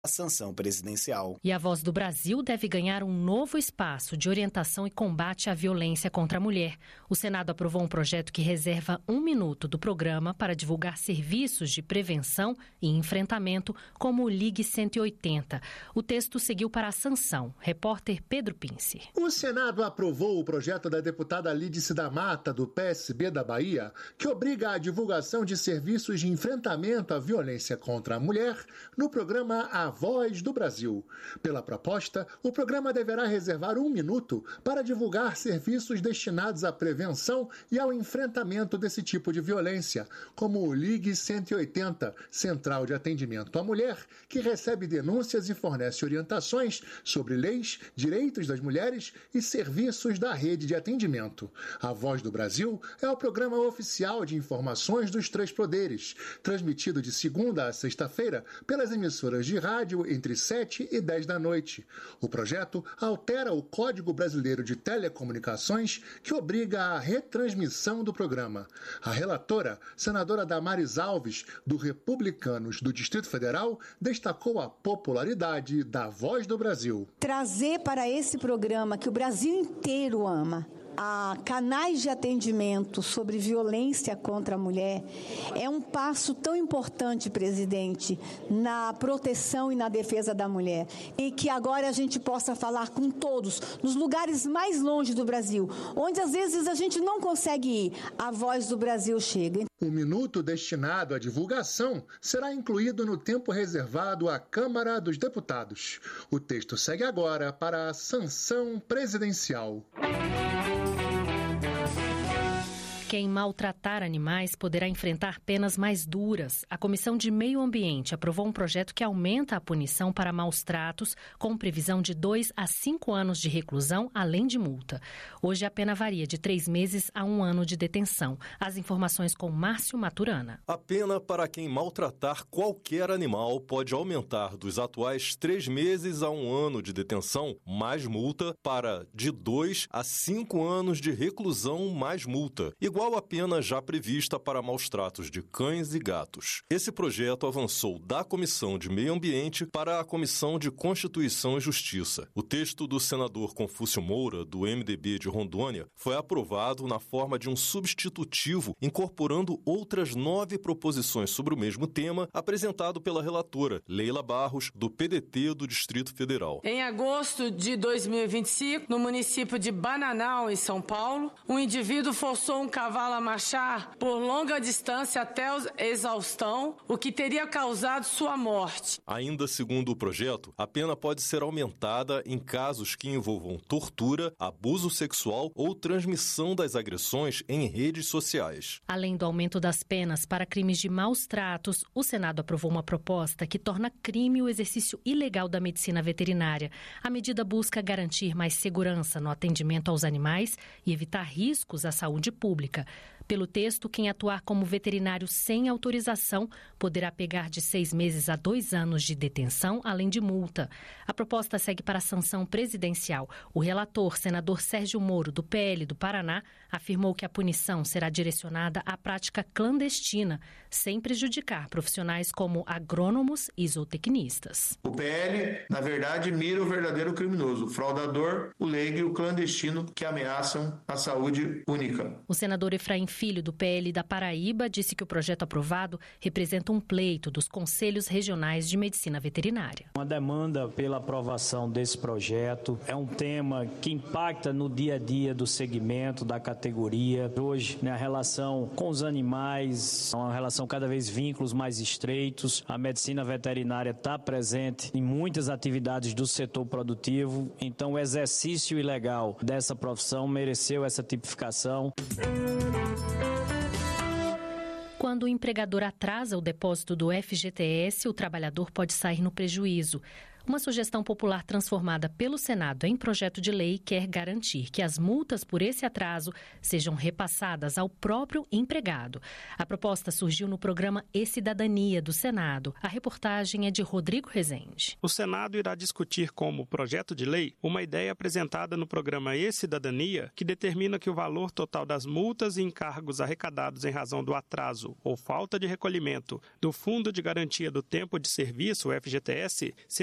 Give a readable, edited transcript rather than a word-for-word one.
a sanção presidencial. E a Voz do Brasil deve ganhar um novo espaço de orientação e combate à violência contra a mulher. O Senado aprovou um projeto que reserva 1 minuto do programa para divulgar serviços de prevenção e enfrentamento, como o Ligue 180. O texto seguiu para a sanção. Repórter Pedro Pince. O Senado aprovou o projeto da deputada Lídice da Mata, do PSB da Bahia, que obriga a divulgação de serviços de enfrentamento à violência contra a mulher no programa A Voz do Brasil. Pela proposta, o programa deverá reservar 1 minuto para divulgar serviços destinados à prevenção e ao enfrentamento desse tipo de violência, como o Ligue 180, Central de Atendimento à Mulher, que recebe denúncias e fornece orientações sobre leis, direitos das mulheres e serviços da rede de atendimento. A Voz do Brasil é o programa oficial de informações dos 3 poderes, transmitido de segunda a sexta-feira pelas emissoras de rádio entre 7 e 10 da noite. O projeto altera o Código Brasileiro de Telecomunicações, que obriga a retransmissão do programa. A relatora, senadora Damares Alves, do Republicanos do Distrito Federal, destacou a popularidade da Voz do Brasil. Trazer para esse programa, que o Brasil inteiro ama, a canais de atendimento sobre violência contra a mulher, é um passo tão importante, presidente, na proteção e na defesa da mulher. E que agora a gente possa falar com todos, nos lugares mais longe do Brasil, onde às vezes a gente não consegue ir, a Voz do Brasil chega. O minuto destinado à divulgação será incluído no tempo reservado à Câmara dos Deputados. O texto segue agora para a sanção presidencial. Quem maltratar animais poderá enfrentar penas mais duras. A Comissão de Meio Ambiente aprovou um projeto que aumenta a punição para maus tratos, com previsão de 2 a 5 anos de reclusão, além de multa. Hoje a pena varia de 3 meses a 1 ano de detenção. As informações com Márcio Maturana. A pena para quem maltratar qualquer animal pode aumentar dos atuais 3 meses a 1 ano de detenção, mais multa, para de 2 a 5 anos de reclusão, mais multa, igual a pena já prevista para maus-tratos de cães e gatos. Esse projeto avançou da Comissão de Meio Ambiente para a Comissão de Constituição e Justiça. O texto do senador Confúcio Moura, do MDB de Rondônia, foi aprovado na forma de um substitutivo, incorporando outras 9 proposições sobre o mesmo tema, apresentado pela relatora Leila Barros, do PDT do Distrito Federal. Em agosto de 2025, no município de Bananal, em São Paulo, um indivíduo forçou um cavalo a marchar por longa distância até a exaustão, o que teria causado sua morte. Ainda segundo o projeto, a pena pode ser aumentada em casos que envolvam tortura, abuso sexual ou transmissão das agressões em redes sociais. Além do aumento das penas para crimes de maus tratos, o Senado aprovou uma proposta que torna crime o exercício ilegal da medicina veterinária. A medida busca garantir mais segurança no atendimento aos animais e evitar riscos à saúde pública. Pelo texto, quem atuar como veterinário sem autorização poderá pegar de 6 meses a 2 anos de detenção, além de multa. A proposta segue para a sanção presidencial. O relator, senador Sérgio Moro, do PL do Paraná, afirmou que a punição será direcionada à prática clandestina, sem prejudicar profissionais como agrônomos e zootecnistas. O PL, na verdade, mira o verdadeiro criminoso, o fraudador, o leigo e o clandestino que ameaçam a saúde única. O senador Efraim Filho, do PL da Paraíba, disse que o projeto aprovado representa um pleito dos Conselhos Regionais de Medicina Veterinária. Uma demanda pela aprovação desse projeto é um tema que impacta no dia a dia do segmento, da categoria. Hoje, a relação com os animais é uma relação cada vez vínculos mais estreitos. A medicina veterinária está presente em muitas atividades do setor produtivo, então o exercício ilegal dessa profissão mereceu essa tipificação. Quando o empregador atrasa o depósito do FGTS, o trabalhador pode sair no prejuízo. Uma sugestão popular transformada pelo Senado em projeto de lei quer garantir que as multas por esse atraso sejam repassadas ao próprio empregado. A proposta surgiu no programa E-Cidadania do Senado. A reportagem é de Rodrigo Rezende. O Senado irá discutir como projeto de lei uma ideia apresentada no programa E-Cidadania que determina que o valor total das multas e encargos arrecadados em razão do atraso ou falta de recolhimento do Fundo de Garantia do Tempo de Serviço, o FGTS,